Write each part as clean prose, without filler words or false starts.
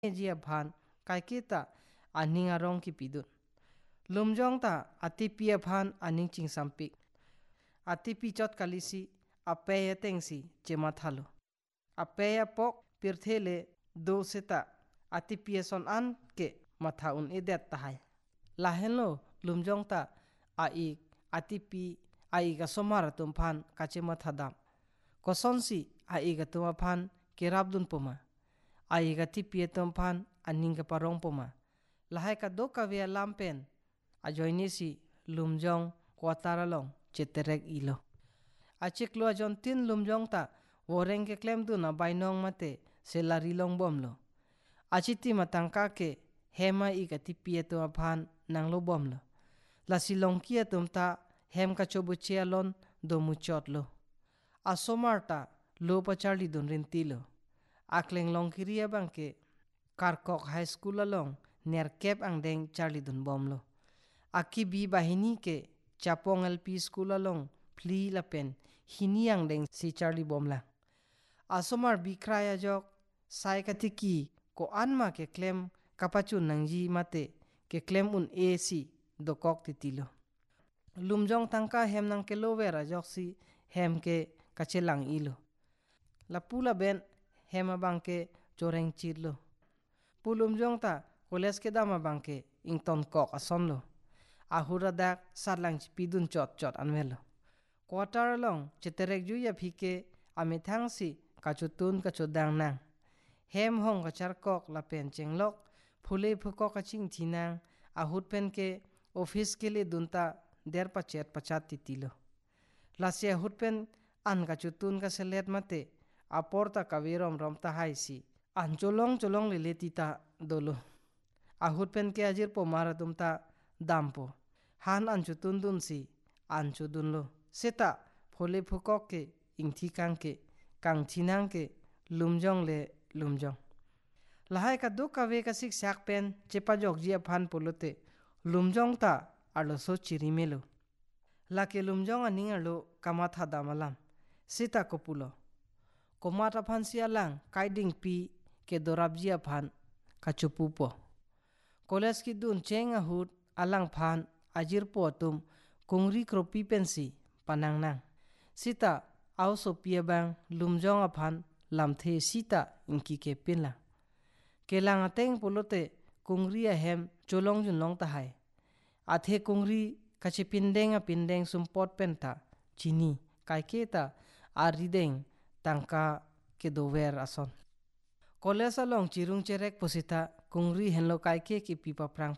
jia phan kai ke ta aning arong ki pidun lumjong ta atipia phan aning ching sampik atipi chot kalisi apeya tengsi chema thalo apeya pok pirthele do seta atipia son an ke matha un edet tahai lahelo lumjong ta ai atipi ai ga somar tum phan kachema thadam kosonsi ai ga tuma phan kerabdun poma ai ga tipia tum phan aning ga parong poma lahai ka do ka via lampen ajoini si lumjong kwataralong cheterek ilo achiklo ajon tin lumjong ta woreng ke klem du na bainong mate selari long bomlo achiti matangka ke hema I ka tipia tum phan nanglo bomlo la silong kia tum ta hem ka chobuchia lon do muchotlo asomarta lo pacharli dun rintilo akleng long kiria bangke karkok high school along ner kep angdeng charli dun bomlo akibi bahini ke chapong lp school along pli lapen hini angdeng si charli bomla asomar bikraya jok sai katiki ko anma ke klem kapachun nangji mate ke klem un ac dokok titilo lumjong tangka hem nang ke lovera joksi hem ke kachelang ilo lapula ben hema bangke choreng chirlo pulumjong ta koles ke dama bangke ington kok asonlo ahura dak sarlang pidun chot chot anmelo quarter long cheterek juya phike amithangsi kachutun kachudang nang hem hong kachar kok lapen chenglok phule phukok kaching thinang ahut pen ke office ke le dunta der pachet pachat titilo lasia hutpen an kachutun ka selet mate aporta kavirom romta haisi an cholong le letita dolo ahut pen ke ajir po maratum ta dampo han an chutun dun si an chudun lo seta phole phukok ke ingthi kang thinang ke lumjong le lumjong lahai ka do ka ve ka sik sak pen chepa jok jia phan polote lumjong ta arlo so chirimelo lake lumjong aning arlo kamatha damalam sita kopulo komata phan sialang kaiding pi ke dorabjia phan kachupupo koles ki dun chenga hut alang phan ajir po tum kungri kropi pensi panangnang sita auso pia bang lumjong aphan lamthe sita inki ke pinla kelang ateng polote kungri a hem cholong jun long ta hai athe kungri kachi pindeng sumpot penta chini kaiketa arideng tangka ke dover ason kolesa long chirung cherek posita kungri henlo kaike ki pipa prang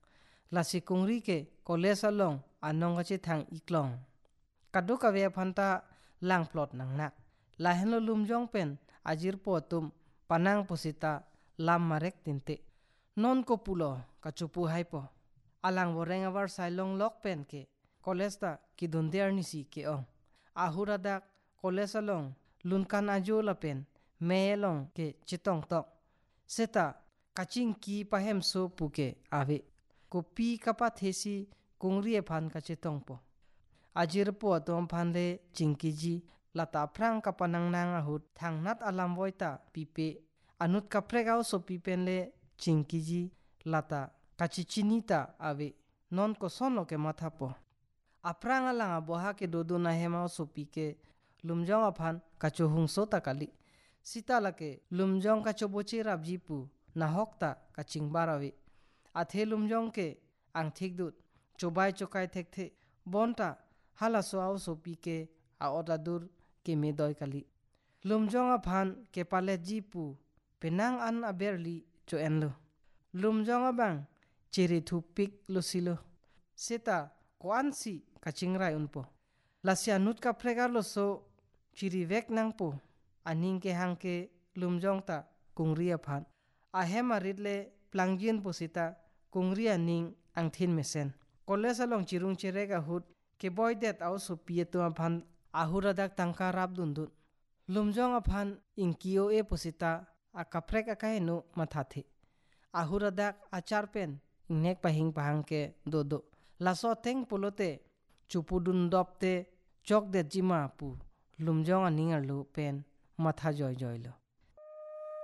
lasi kungri ke kolesa long anong ache thang iklong kadu ka ve phanta lang plot nang nak la henlo lumjong pen ajir po tum panang posita lam marek tinte non ko pulo kachupu haipo alang boreng awar sailong lok pen ke kolesta ki dundiar nisi ke ong ahuradak kolesa long lunkan ajola pen melong ke chitong tok seta kaching ki pahem so puke ave kopi kapa thesi kungri phan ka chitong po ajir po tom phan le chingkiji lata phrang kapanang nang ahut thangnat alam voita pipe anut kapregao so pipen le chingkiji lata kachichinita ave non ko sono ke matha po aprang alanga boha ke doduna hema so pike lumjong aphan kachuhung so takali sita lake lumjong kachobochi rabjipu nahokta kachingbarawe athe lumjong ke angthik dut chobai chokai thekte bonta hala so au so pike a odadur ke medoi kali lumjong aphan ke pale jipu penang an aberli cho enlo lumjong abang chiri thupik losilo seta koansi kachingrai unpo lasya nut ka fregar lo so chiri vek nangpo aning ke hangke lumjong ta kungria phan ahema ridle plangjin posita kungria ning angthin mesen kolesa long chirung cherega hut ke boy det au so pieto phan ahuradak tangka rap dundun lumjong aphan inkio e posita akaprek akaino mathathe ahuradak achar pen ingnek pahing pahangke dodo laso teng polote chupudun dopte chok de jima pu lumjong aningar lo pen matha joy lo